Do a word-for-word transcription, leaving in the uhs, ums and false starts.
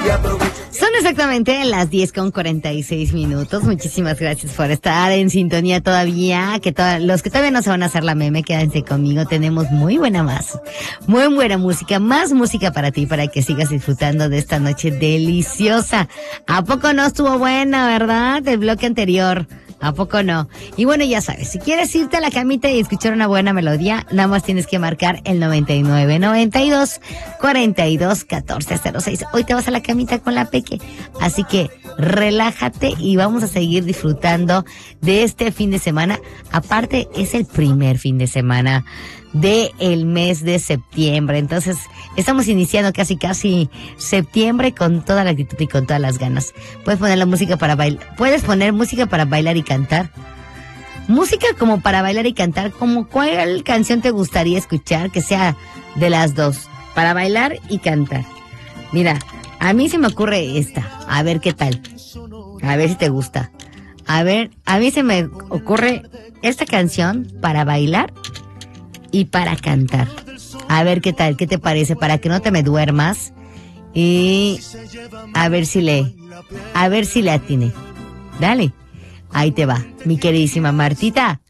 Son exactamente las diez con cuarenta y seis minutos. Muchísimas gracias por estar en sintonía todavía. Que to- los que todavía no se van a hacer la meme, quédense conmigo. Tenemos muy buena más, muy buena música, más música para ti, para que sigas disfrutando de esta noche deliciosa. ¿A poco no estuvo buena, verdad? El bloque anterior. ¿A poco no? Y bueno, ya sabes, si quieres irte a la camita y escuchar una buena melodía, nada más tienes que marcar el noventa y nueve, noventa y dos, cuarenta y dos, catorce cero seis. Hoy te vas a la camita con la Peque. Así que relájate y vamos a seguir disfrutando de este fin de semana. Aparte, es el primer fin de semana del mes de septiembre. Entonces, estamos iniciando casi casi septiembre con toda la actitud y con todas las ganas. Puedes poner la música para bailar. Puedes poner música para bailar y cantar. Música como para bailar y cantar. Como ¿cuál canción te gustaría escuchar que sea de las dos? Para bailar y cantar. Mira, a mí se me ocurre esta. A ver qué tal. A ver si te gusta. A ver, a mí se me ocurre esta canción para bailar y para cantar. A ver qué tal, qué te parece, para que no te me duermas. Y a ver si le, a ver si le atine. Dale, ahí te va, mi queridísima Martita.